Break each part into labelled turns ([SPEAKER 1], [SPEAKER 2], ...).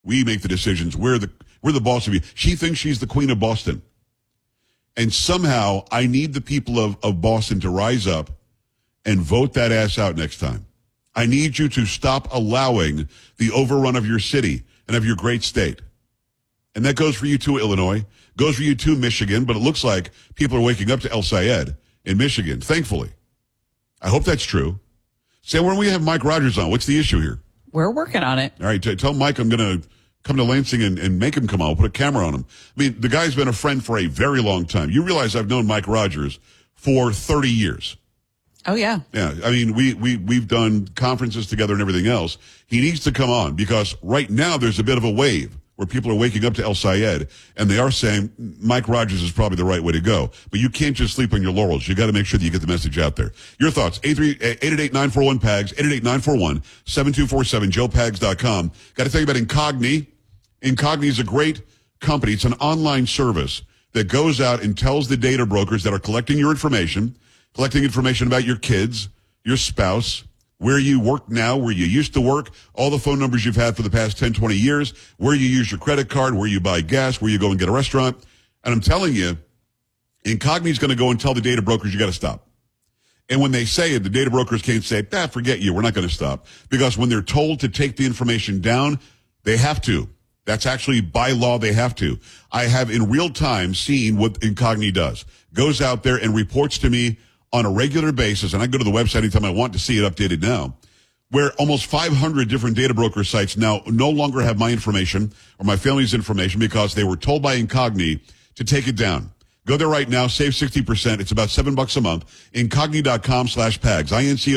[SPEAKER 1] We make the decisions. We're the boss of you. She thinks she's the queen of Boston. And somehow I need the people of Boston to rise up and vote that ass out next time. I need you to stop allowing the overrun of your city and of your great state. And that goes for you too, Illinois. Goes for you too, Michigan. But it looks like people are waking up to El Sayed in Michigan, thankfully. I hope that's true. Sam, when we have Mike Rogers on, what's the issue here?
[SPEAKER 2] We're working on it.
[SPEAKER 1] All right, tell Mike I'm going to come to Lansing and make him come on. We'll put a camera on him. I mean, the guy's been a friend for a very long time. You realize I've known Mike Rogers for 30 years.
[SPEAKER 2] Oh, yeah.
[SPEAKER 1] Yeah, I mean, we've done conferences together and everything else. He needs to come on because right now there's a bit of a wave where people are waking up to El Sayed, and they are saying Mike Rogers is probably the right way to go. But you can't just sleep on your laurels. You got to make sure that you get the message out there. Your thoughts, 888-941-PAGS, 888-941-7247, joepags.com. Got to tell you about Incogni. Incogni is a great company. It's an online service that goes out and tells the data brokers that are collecting your information, collecting information about your kids, your spouse, where you work now, where you used to work, all the phone numbers you've had for the past 10, 20 years, where you use your credit card, where you buy gas, where you go and get a restaurant. And I'm telling you, Incogni is going to go and tell the data brokers you got to stop. And when they say it, the data brokers can't say, forget you, we're not going to stop. Because when they're told to take the information down, they have to. That's actually by law, they have to. I have in real time seen what Incogni does. Goes out there and reports to me on a regular basis, and I go to the website anytime I want to see it updated now, where almost 500 different data broker sites now no longer have my information or my family's information because they were told by Incogni to take it down. Go there right now, save 60%. It's about $7 a month. Incogni.com/PAGS,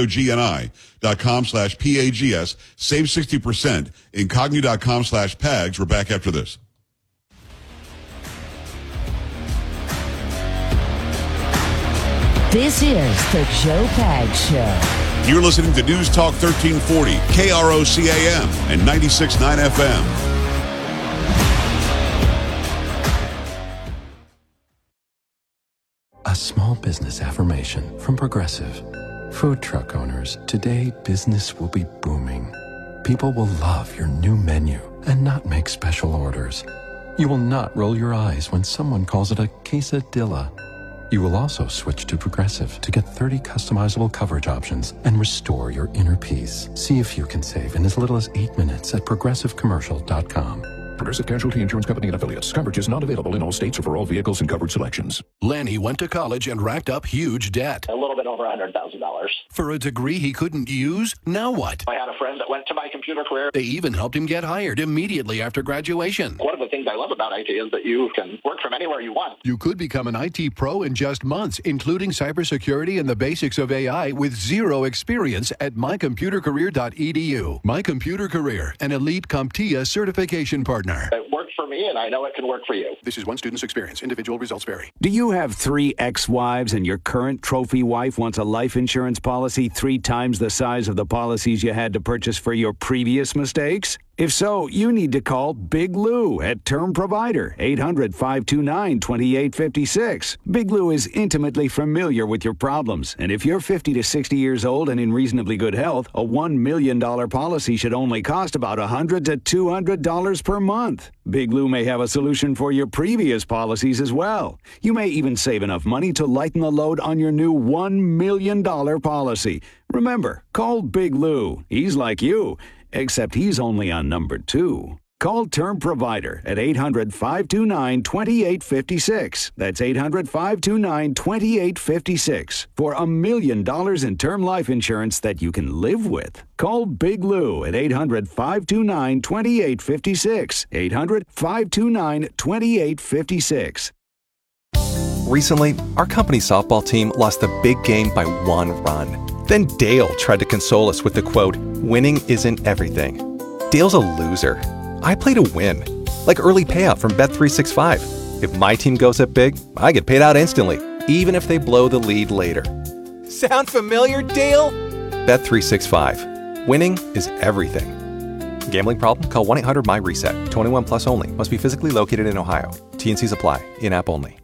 [SPEAKER 1] INCOGNI.com/PAGS. Save 60%. Incogni.com/PAGS. We're back after this.
[SPEAKER 3] This is the Joe Pags Show.
[SPEAKER 1] You're listening to News Talk 1340, KROC-AM and 96.9 FM.
[SPEAKER 4] A small business affirmation from Progressive. Food truck owners, today business will be booming. People will love your new menu and not make special orders. You will not roll your eyes when someone calls it a quesadilla. You will also switch to Progressive to get 30 customizable coverage options and restore your inner peace. See if you can save in as little as 8 minutes at progressivecommercial.com.
[SPEAKER 5] Progressive Casualty Insurance Company and Affiliates. Coverage is not available in all states or for all vehicles and coverage selections.
[SPEAKER 6] Lanny went to college and racked up huge debt.
[SPEAKER 7] A little bit over $100,000.
[SPEAKER 6] For a degree he couldn't use? Now what?
[SPEAKER 7] I had a friend that went to My Computer Career.
[SPEAKER 6] They even helped him get hired immediately after graduation.
[SPEAKER 7] One of the things I love about IT is that you can work from anywhere you want.
[SPEAKER 6] You could become an IT pro in just months, including cybersecurity and the basics of AI with zero experience at mycomputercareer.edu. My Computer Career, an elite CompTIA certification partner.
[SPEAKER 7] It worked for me, and I know it can work for you.
[SPEAKER 6] This is one student's experience. Individual results vary.
[SPEAKER 8] Do you have 3 ex-wives and your current trophy wife wants a life insurance policy 3 times the size of the policies you had to purchase for your previous mistakes? If so, you need to call Big Lou at Term Provider, 800-529-2856. Big Lou is intimately familiar with your problems, and if you're 50 to 60 years old and in reasonably good health, a $1 million policy should only cost about $100 to $200 per month. Big Lou may have a solution for your previous policies as well. You may even save enough money to lighten the load on your new $1 million policy. Remember, call Big Lou. He's like you, except he's only on number 2. Call Term Provider at 800-529-2856. That's 800-529-2856 for $1 million in term life insurance that you can live with. Call Big Lou at 800-529-2856. 800-529-2856.
[SPEAKER 9] Recently, our company softball team lost the big game by 1 run. Then Dale tried to console us with the quote, "Winning isn't everything." Dale's a loser. I play to win, like early payout from Bet365. If my team goes up big, I get paid out instantly, even if they blow the lead later.
[SPEAKER 10] Sound familiar, Dale?
[SPEAKER 9] Bet365. Winning is everything. Gambling problem? Call 1-800-MY-RESET. 21 plus only. Must be physically located in Ohio. T&Cs apply. In-app only.